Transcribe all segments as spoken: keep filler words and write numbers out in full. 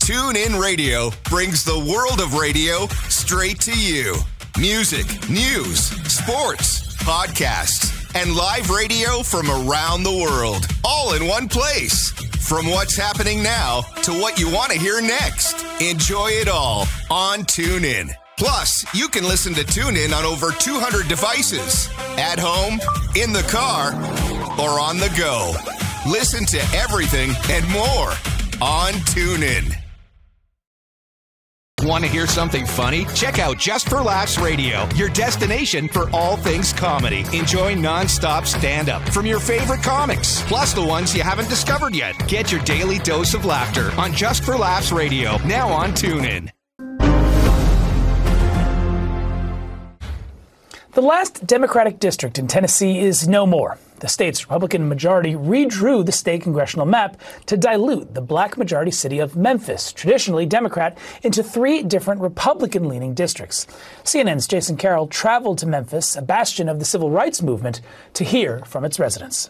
TuneIn Radio brings the world of radio straight to you. Music, news, sports, podcasts, and live radio from around the world, all in one place. From what's happening now to what you want to hear next. Enjoy it all on TuneIn. Plus, you can listen to TuneIn on over two hundred devices. At home, in the car, or on the go. Listen to everything and more on TuneIn. Want to hear something funny? Check out Just for Laughs Radio, your destination for all things comedy. Enjoy non-stop stand-up from your favorite comics, plus the ones you haven't discovered yet. Get your daily dose of laughter on Just for Laughs Radio, now on TuneIn. The last Democratic district in Tennessee is no more. The state's Republican majority redrew the state congressional map to dilute the black majority city of Memphis, traditionally Democrat, into three different Republican-leaning districts. C N N's Jason Carroll traveled to Memphis, a bastion of the civil rights movement, to hear from its residents.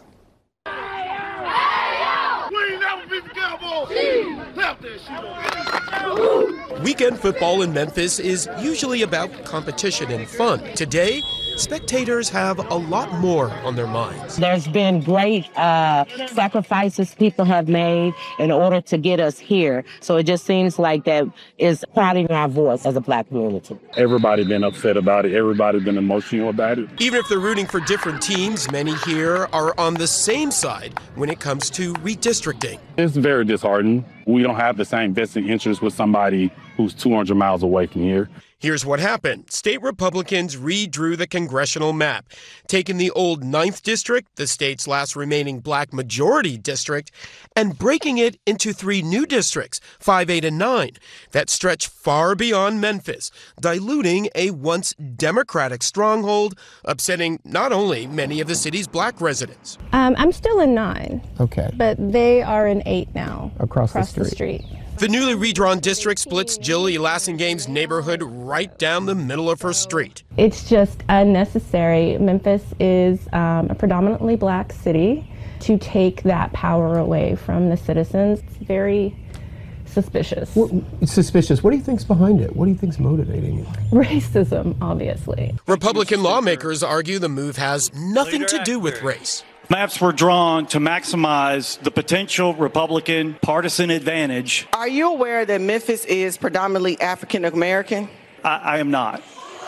Weekend football in Memphis is usually about competition and fun. Today, spectators have a lot more on their minds. There's been great uh, sacrifices people have made in order to get us here. So it just seems like that is crowding our voice as a black community. Everybody been upset about it. Everybody been emotional about it. Even if they're rooting for different teams, many here are on the same side when it comes to redistricting. It's very disheartening. We don't have the same vested interest with somebody who's two hundred miles away from here. Here's what happened. State Republicans redrew the congressional map, taking the old ninth District, the state's last remaining black majority district, and breaking it into three new districts, five, eight, and nine, that stretch far beyond Memphis, diluting a once Democratic stronghold, upsetting not only many of the city's black residents. Um, I'm still in nine. Okay. But they are in eight now. Across, across the street. The street. The newly redrawn district splits Jill Elassingame's neighborhood right down the middle of her street. It's just unnecessary. Memphis is um, a predominantly black city. To take that power away from the citizens, it's very suspicious. What, it's suspicious. What do you think's behind it? What do you think's motivating it? Racism, obviously. Republican lawmakers argue the move has nothing to do with race. Maps were drawn to maximize the potential Republican partisan advantage. Are you aware that Memphis is predominantly African American? I, I am not.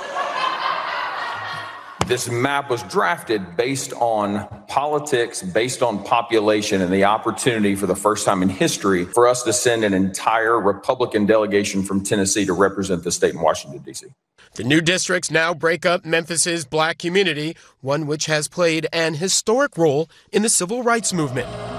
This map was drafted based on politics, based on population, and the opportunity for the first time in history for us to send an entire Republican delegation from Tennessee to represent the state in Washington, D C. The new districts now break up Memphis's black community, one which has played an historic role in the civil rights movement.